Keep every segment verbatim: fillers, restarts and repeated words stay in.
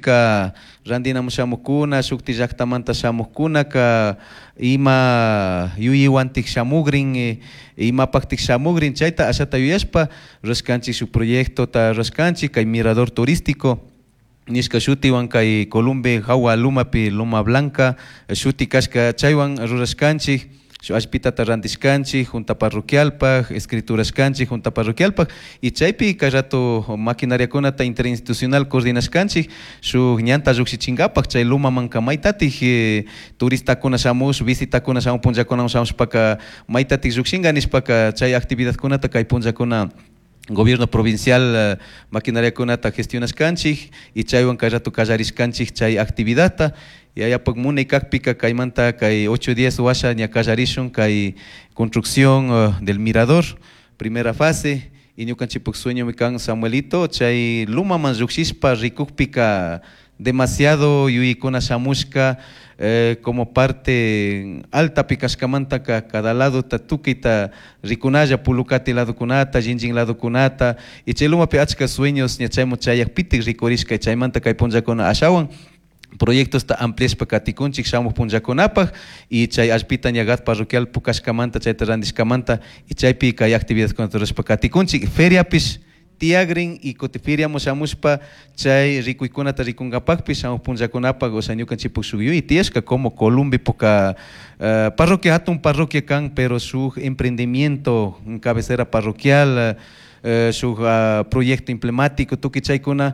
pika randina mushamukuna shukti llaqtamanta shamuqkuna ka ima yuyiwantik shamugrin imapaktik shamugrin chayta ashata yuyashpa rashkanchik shuk proyectota rashkanchik kay mirador turístico nishka shutiwan kay Columbe hawa lumapi Loma Blanca shuti kashka chaywan rurashkanchik shu allpitata randishkanchik junta parroquialpaj escriturashkanchik junta parroquialpaj y chaypi kay rato maquinariakunata interinstitucional coordinashkanchik shuk ñanta llukshichinkapaj chay lumamanka maytatik eh, turistakuna shamush visitakuna shamush punllakunaman shamushpaka maytatik llukshinga nishpaka chay actividadkunata kay punllakuna gobierno provincial uh, maquinariakunata gestionashkanchik y chaywan kay rato kallarishkanchik chay actividadta y ayapak munay kakpika kaymanta kay ocho días washa ña kallarishun kay construcción uh, del mirador primera fase y ñukanchipuk sueño mi kan Samuelito chay lumaman llukshishpa rikukpika demasiado yuykuna shamushka eh, como parte alta pikashkamanta ka cada lado ta tukita rikunalla pulukati lado kunata jinjin lado kunata y chay lumapi achka sueños ña chaymo chayakpitik rikurishka chaymanta kay punllakuna ashawan proyectos ta ampliashpa katikunchik shamuq punllakunapaj y chay allpita ñagat parroquial pukashkamanta chayta randishkamanta y chaypi kay actividadkunata rurashpa katikunchik feriapish tiagrin y cotifiriamos shamushpa chay rikuykunata rikungapapi shamuq punllakunapaj o sea ñukanchipuk shuk yuyi tiashka como Columbe poca uh, parroquia hatun parroquia kan pero su emprendimiento cabecera parroquial uh, su uh, proyecto emblemático tuki chaykuna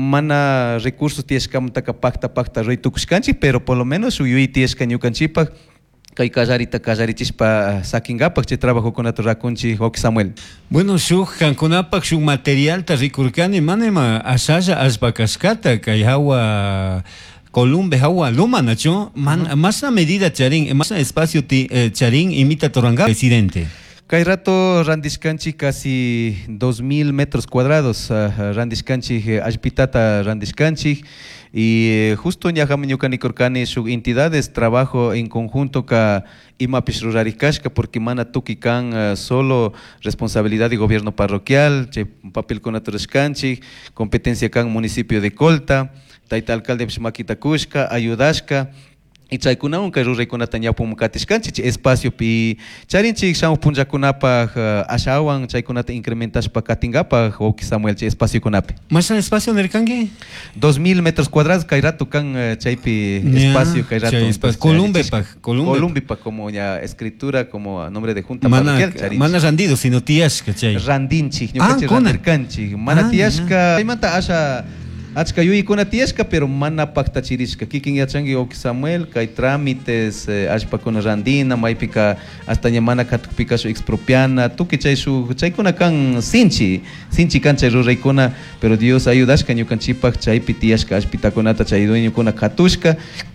mana recursos tiashkamanta pakta pakta ruytukushkanchik pero por lo menos su yuyi tiashka ñukanchipaj kay kallarita kallarichispa sakingapak chay trabajokunata rakunchik ok Samuel. Bueno, shuk kankunapak shuk material ta rikurkani manema ashalla ashbakashkata kay hawa Columbe hawa Loma nacho man uh-huh. Más na medida charin más na espacio ti, eh, charin imita toranga presidente. Kay rato randishkanchik casi dos mil metros cuadrados uh, randishkanchik uh, allpitata randishkanchik y uh, justo ñajam ñukanikurkani shuk entidades trabajo en conjunto ka imapish rurarikashka porque mana tuki kan uh, solo responsabilidad de gobierno parroquial che papelkunata rashkanchik competencia kan municipio de Colta tayta alcalde makitakushka ayudashka y chaykunawan kay ruraykunata ñawpun katishkanchik espacio pi charinchik shamuq punllakunapaj uh, ashawan chaykunata incrementashpa katingapaj oki Samuel chay espacio kunapi. ¿Más espacio nerkangi? Dos mil metros cuadrados kay rato kan uh, chaypi yeah, espacio kay rato. Espacio. Columbe pa, Columbe. Columbe pa como ya escritura como a nombre de junta mana, parroquial. Mana randido sino tiashka chay. Randinchik, ah, ñukanchik randirkanchik. Mana ah, tiashka, aymanta asha achka yuykuna tiashka pero mana paktachirishka kikin yachanki oki Samuel kay trámites eh, allpakuna randina maypika hasta ña mana katukpika su expropiana tuki chay su chaykuna kan sinchi sinchi kan chay ruraykuna pero Dios ayudashka ñukanchipaj chaypi tiashka allpitakunata chay dueñokuna katushka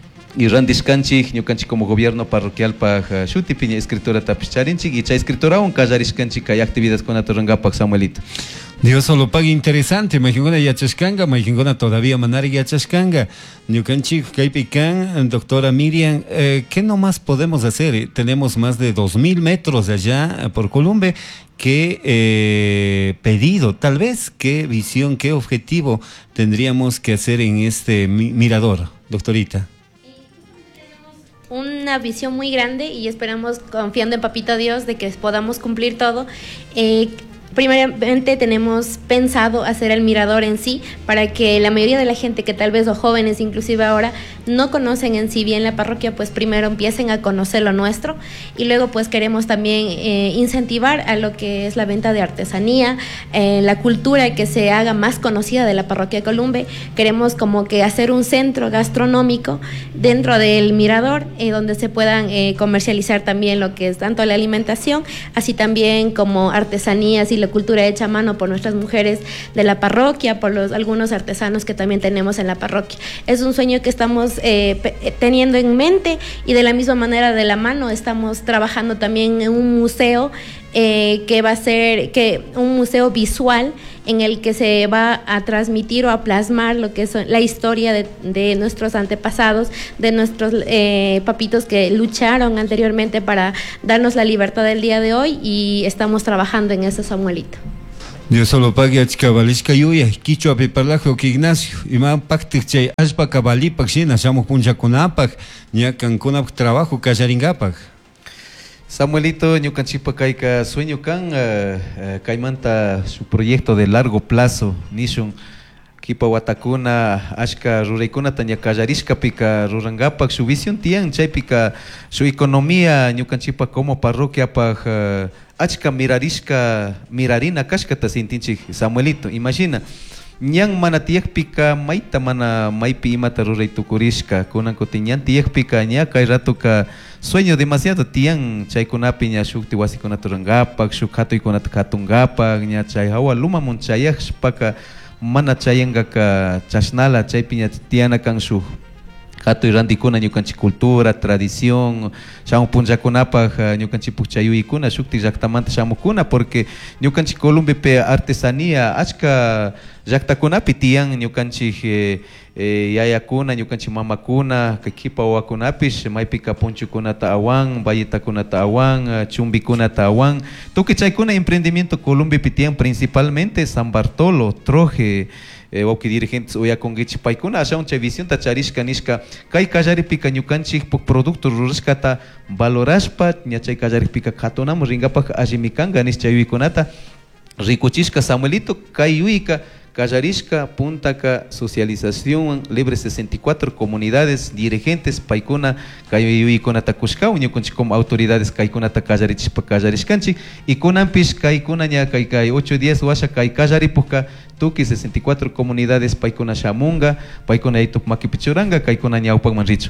y randishkanchik ñukanchik como gobierno parroquial paj shutipi ña escrituratapish charinchik y chay escritorawan kallarishkanchik kay actividadkunata rurangapak Samuelito. Dios solo paga interesante, Majingona yachashkanga, Majingona todavía manari yachashkanga. Ñukanchik kaypikan, doctora Miriam, eh, ¿qué nomás podemos hacer? Tenemos más de dos mil metros allá por Columbe. ¿Qué eh, pedido, tal vez, qué visión, qué objetivo tendríamos que hacer en este mirador, doctorita? Una visión muy grande y esperamos, confiando en Papito Dios, de que podamos cumplir todo. Eh, Primeramente tenemos pensado hacer el mirador en sí para que la mayoría de la gente que tal vez, o jóvenes inclusive ahora, no conocen en sí bien la parroquia, pues primero empiecen a conocer lo nuestro y luego pues queremos también eh, incentivar a lo que es la venta de artesanía, eh, la cultura que se haga más conocida de la parroquia de Columbe. Queremos como que hacer un centro gastronómico dentro del mirador eh, donde se puedan eh, comercializar también lo que es tanto la alimentación, así también como artesanías y la cultura hecha a mano por nuestras mujeres de la parroquia, por los algunos artesanos que también tenemos en la parroquia. Es un sueño que estamos eh, teniendo en mente y de la misma manera de la mano estamos trabajando también en un museo eh, que va a ser que un museo visual en el que se va a transmitir o a plasmar lo que es la historia de, de nuestros antepasados, de nuestros eh, papitos que lucharon anteriormente para darnos la libertad del día de hoy y estamos trabajando en eso, Samuelito. Dios solo pague a chicabalishka yuya, quicho a piparlajo que Ignacio, y más pactic chay aspa cabali paxina, chamo puncha conapag, ya can conap trabajo cajaringapag. Samuelito, ñucanchipa kaika sueño kan, uh, uh, kaimanta su proyecto de largo plazo, nishun. Kipa watakuna, ashka rureikuna tanya kajarishka pika rurangapak, su visión tian, chay pika su economía, ñucanchipa como parroquia pag, uh, achka mirarishka, mirarina kashkata sintinchik, Samuelito, imagina. Ñan mana tiekpika maita mana maipi imata ruraytukurishka kunan kutin ñan tiekpika ña kay rato ka sueño demasiado tian chaykunapi ña shukti wasikunata rurangapak shuk hatuykunata katungapak ña chay hawa lumamun chayashpaka mana chayangaka chashnala chaypi ña tiana kan shuk hatuy randikuna ñukanchik cultura, tradición, shamun punllakunapaj ñukanchipuk chayuykuna shukti llaktamanta shamukuna porque ñukanchik Colombiapi artesanía achka llaktakunapi tiyan ñukanchik eh, eh, yayakuna, ñukanchik mamakuna, kipa wawakunapish maypika punchukunata awan, valletakunata awan, chumbikunata awan, tukuy chaykuna emprendimiento Colombiapi tiyan principalmente San Bartolo, Troje, eh, wauki dirigentes uyakunkichik paykuna ashawan chay visión ta charishka nishka kay kallaripika ñukanchik puk producto rurashkata valorashpa ña chay kallaripika katunamun ringapak allimikanka nish chay yuykunata rikuchishka Samuelito kay yuyka kallarishka puntaka socialización libre sesenta y cuatro comunidades dirigentes paykuna kay yuykunata kushkawan ñukanchik como autoridades kaykunata kallarichishpa kallarishkanchik y kunanpish kaykuna ña kay kay ocho diez washa kay kallaripukka tuki sesenta y cuatro comunidades paykuna shamunga paykuna yaytuk makipichuranga kaykuna ñawpakman richu.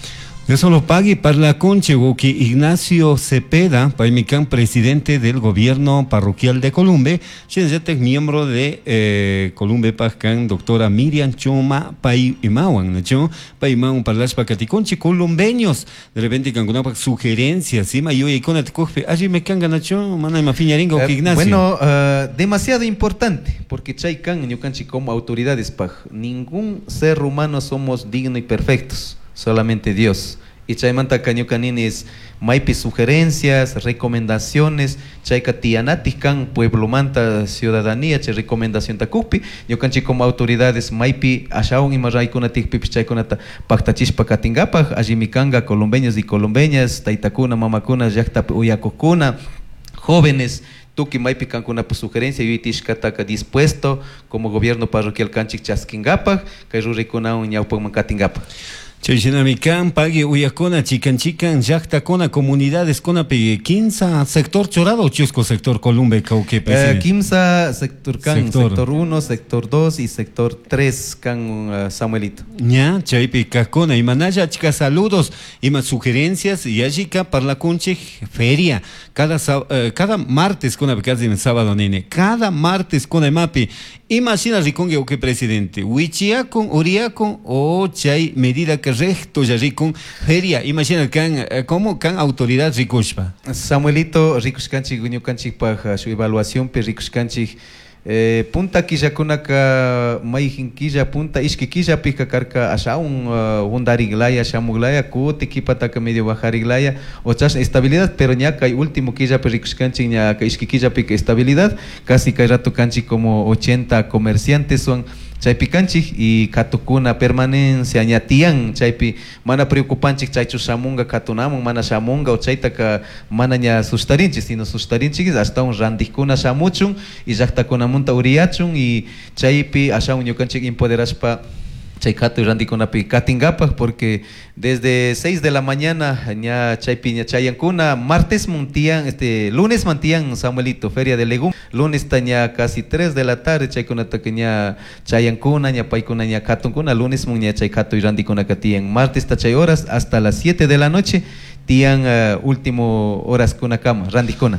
Eso lo pague para la conche, que Ignacio Cepeda, paimican presidente del gobierno parroquial de Columbe, es miembro de eh, Columbe Pajcan, doctora Miriam Choma Paimawan, ¿no? Paimawan para las pacaticonche colombeños, de repente cangunapak sugerencias, ¿sí? Mayo y con atcofe, allí me cangan nacho, mana ma fiñaringa o Ignacio. Bueno, uh, demasiado importante, porque chaycan ñukanchi como autoridades paj, ningún ser humano somos dignos y perfectos. Solamente Dios. Y chaymanta cañucaninis maipi sugerencias, recomendaciones, chayka tianatis kan pueblo manta ciudadanía, chay recomendación takupi, ñukanchi como autoridades maipi ashaun imarraykunatik pipi chaykunata paktachishpa katingapaj, allimikanka colombeños y colombeñas, taytakuna, mamakuna, llakta uyakukuna, jóvenes, tuki maipi kankuna sugerencia yuitishkataka dispuesto como gobierno parroquial kanchik chaskingapaj, kay rurikunawan ñawpakman katingapaj. Chaychinamikan, pague uyakona, chican chican, llaktakona, comunidades kona pe quinza sector chorado, chusco sector Columbe, cauque eh, quinza sector can, sector. sector uno, sector dos y sector tres can uh, Samuelito. Ya, chaypi kakona, y manaya chica saludos, y más sugerencias, y allí para la conche feria, cada, uh, cada martes con el sábado nene, cada martes con el mapi, imagina ricongue o que presidente, huichiacon, uriacon, o chay medida que recto ya ricon feria, imagina can, como can autoridad ricushpa. Samuelito, ricushkanchik, guñukanchik para su evaluación, pe ricushkanchik, Eh, punta quilla kunaka maijin quilla punta ishki quilla pica carca asha un undariglaya shamuglaya kuti kipataka medio bajariglaya ochas estabilidad pero ñaka último quilla pericuscanchi ñaka ishki quilla pica estabilidad casi kay rato canchi como ochenta comerciantes son chaypi kanchik y katukuna permanencia ñatian chaypi mana preocupanchik chaychu shamunga katunamun mana shamunga o chaytaka mana ña sustarinchik sino sustarinchik hasta un randikuna shamuchun y llaktakunamunta uriachun y chaypi ashawan ñukanchik empoderashpa chay katuy randikunapi katingapaj porque desde seis de la mañana ña chaypi ña chayankuna martes muntian este lunes mantian Samuelito feria de legum lunes taña casi tres de la tarde chaykunata que ña chayankuna ña paykuna ña katunkuna lunes mun ña chay katuy randikuna katian martes ta chay horas hasta las siete de la noche tian uh, último horas kuna kama randikuna.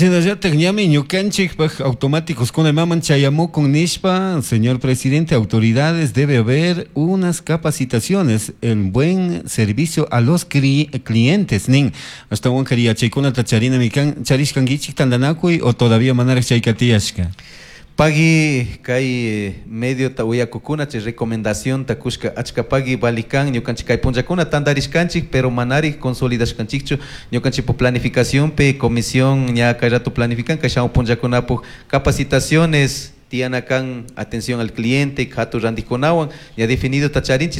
Automáticos con el maman chayamó con Nishpa, señor presidente, autoridades, debe haber unas capacitaciones, el buen servicio a los clientes, nin hasta un quería chaykuna tacharina mikan charishkan gichik tandanakui o todavía manar chaykatiashka. Pagi kay medio ta uyakukuna chay recomendación ta kushka achkapagi balikan ñukanchik kay punchakuna tandarishkanchik pero manari consolidashkanchikchu ñukanchik po planificación pe comisión ña kay rato planifican kay shamu punchakunapu capacitaciones tianakan atención al cliente hatu randikunawan ya definido tacharinchik